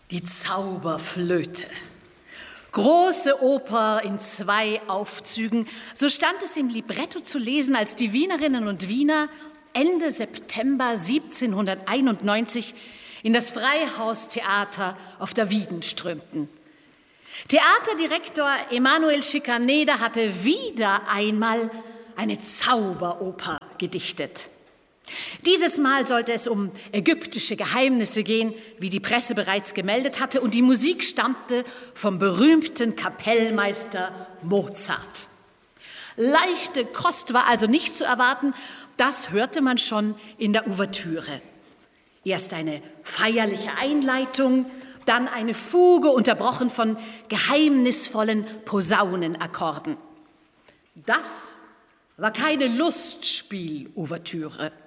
Die Zauberflöte. Große Oper in 2 Aufzügen, so stand es im Libretto zu lesen, als die Wienerinnen und Wiener Ende September 1791 in das Freihaustheater auf der Wieden strömten. Theaterdirektor Emanuel Schikaneder hatte wieder einmal eine Zauberoper gedichtet. Dieses Mal sollte es um ägyptische Geheimnisse gehen, wie die Presse bereits gemeldet hatte, und die Musik stammte vom berühmten Kapellmeister Mozart. Leichte Kost war also nicht zu erwarten, das hörte man schon in der Ouvertüre. Erst eine feierliche Einleitung, dann eine Fuge, unterbrochen von geheimnisvollen Posaunenakkorden. Das war keine Lustspiel-Ouvertüre.